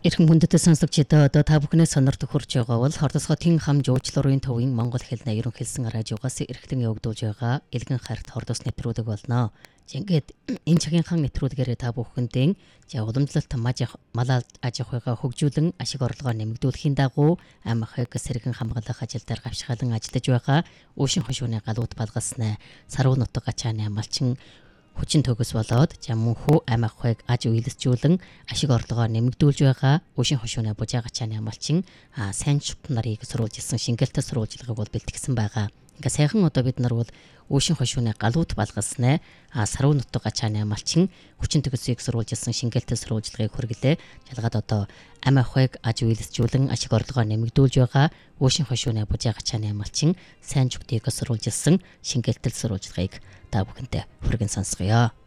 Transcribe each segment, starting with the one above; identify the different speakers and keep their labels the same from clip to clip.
Speaker 1: Эрхэм хүндэт сонсогчдоо одоо та бүхнээс сонирхох хүрч байгаа бол Хордосготын хам жуулчлалын төвийн Монгол хэлний ерөнхийлсэн радиогоос эрхтэн явагдуулж байгаа Илгэн харт Хордос нэвтрүүлэг болно. Ингээд энэ цагийнхаа нэвтрүүлгээр та бүхэндээ уламжлалт мал аж ахуйгаа хөгжүүлэн ашиг орлогоо нэмэгдүүлэхийн дагуу ам ахыг сэргэн хамгаалах ажил дээр гавьшгаалan ажиллаж байгаа Уушин хошууны галууд балгаснаа Саруу нутаг гачааны амлчин хүчин төгс болоод жамхүү ам ахыг аж үйлсжүүлэн ашиг орлогоо нэмэгдүүлж байгаа Уушин хошууны бужаа гачааны амлчин сайн шуп нарыг сурвалж ирсэн шингэлтэй сурвалжлагыг бол бэлтгэсэн байгаа. Ингээ сайхан одоо бид нар бол Уушин хошууны галууд балгаснаа Саруу нутаг гачааны амлчин хүчин төгсийг сурвалж ирсэн шингэлтэй сурвалжлагыг хүргэлээ. Жалгаад одоо ам ахыг аж үйлсжүүлэн ашиг орлогоо нэмэгдүүлж байгаа Уушин хошууны бужаа гачааны амлчин сайн шуптыг сурвалж ирсэн шингэлтэй сурвалжлагыг та бүхэнтэй хүргэн сонсгоё.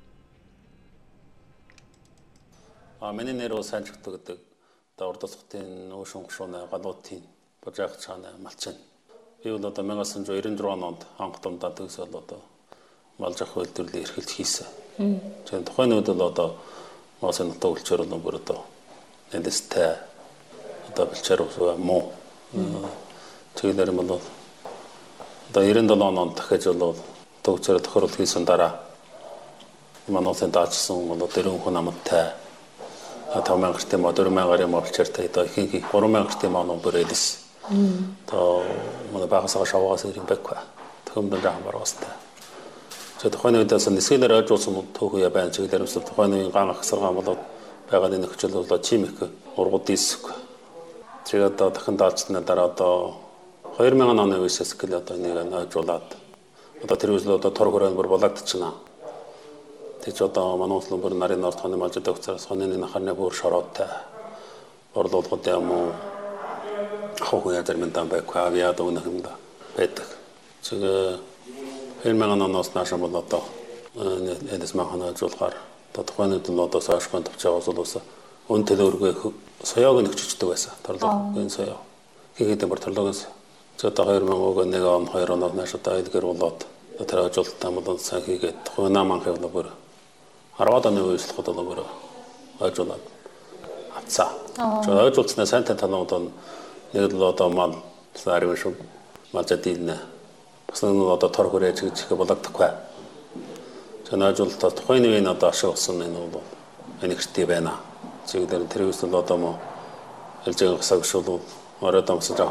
Speaker 2: Миний нэр бол сайн шуптаг гэдэг. Хордосготын Уушин хошууны галуудын бужаа гачааны амлчин. Би бол одоо 1996 онд анх дундаа төгс бол одоо малж ах үйлдвэрлэлийн эрхлэлт хийсэн. Тэгээд тухайн үед бол одоо Мосын нутаг үлчээр бол бүр одоо эндстэй одоо бэлчээр муу. Тэгээд бол одоо 97 онд дахиж бол төгсөөр тохирол хийсэн дараа Мосын даачсан бол дөрвөн хүн амттай 5000 гэртээ 4000 гарын бэлчээртэй одоо ихэнх 3000 гэртээ мөн бүрээдсэн. То манай багасаа шавгаас ирэн бэква. Төгөмдөн жахан баруустай. За тухайн үедээс нисгэлээр ойжуулсан түүхий байна. Чиглэлээр өсөл тухайн үеийн ган ахсаргаан болоод байгаа нөхцөл бол чимэх ургууд диск. Тэгээд одоо дахин даалцсны дараа одоо 2000 оны үеэс гэл одоо нэг ойжуулаад одоо тэр үеэс одоо тор хүрээнд бүр болоодчихна. Тэгж одоо манай улсын бүр нарын орд ханы малжид өгцөөс хоньны нахарны бүр шорооттой. Орлуулгууд юм уу хохоо ядэрмэн бэква авиад өнөх юм да байдаг. Тэгээ 2000 оноос нааш бол одоо эдс махана жуулгаар тодорхойд л одоо саашгүй тавчаагаас улс өн төлөөргөө соёог нэгчдэг байсан. Торлогын соёо. Хийгээд бүр торлогоос одоо 2001 он 2 оноор нааш одоо эдгэр болоод тэр ажуултаа бол сайн хийгээд хуйнааман хэвлээ бүр 10 оны үеэслэх бол бүр ажуулаад авцаа. За ажуулснаа сайн талууд нь нэг л одоо мал сарвэн шүү малжадилнэ. Бас нэг одоо тор хүрээж гэж бологдохгүй. Чанаажуултаа тухайн үеийн одоо ашиг олсон энэ бол энэгтэй байна. Чиглэлээр тэр үсэл одоо мо хэлж байгаа гасаг шул орой дамсаж